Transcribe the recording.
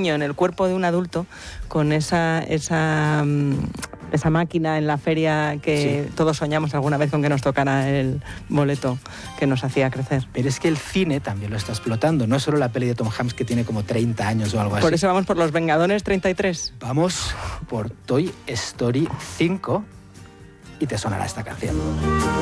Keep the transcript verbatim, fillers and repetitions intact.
niño en el cuerpo de un adulto con esa, esa, esa máquina en la feria que sí. todos soñamos alguna vez con que nos tocara el boleto que nos hacía crecer. Pero es que el cine también lo está explotando, no solo la peli de Tom Hanks que tiene como treinta años o algo así. Por eso vamos por Los Vengadores treinta y tres. Vamos por Toy Story cinco y te sonará esta canción.